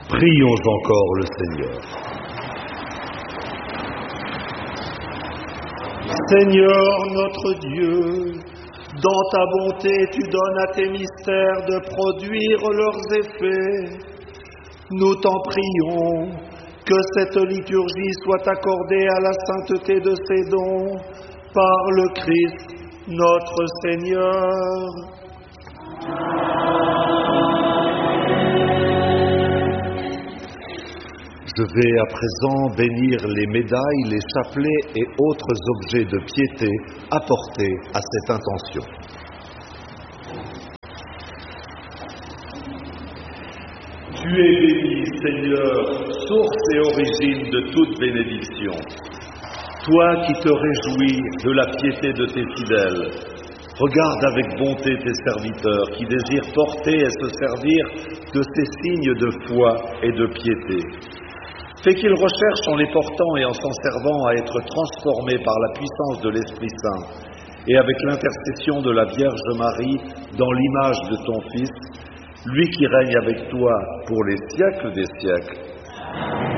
Prions encore le Seigneur. Seigneur notre Dieu, dans ta bonté, tu donnes à tes mystères de produire leurs effets. Nous t'en prions que cette liturgie soit accordée à la sainteté de ses dons par le Christ notre Seigneur. Je vais à présent bénir les médailles, les chapelets et autres objets de piété apportés à cette intention. Tu es béni, Seigneur, source et origine de toute bénédiction. Toi qui te réjouis de la piété de tes fidèles, regarde avec bonté tes serviteurs qui désirent porter et se servir de ces signes de foi et de piété. Fais qu'ils recherchent en les portant et en s'en servant à être transformés par la puissance de l'Esprit Saint et avec l'intercession de la Vierge Marie dans l'image de ton Fils, lui qui règne avec toi pour les siècles des siècles.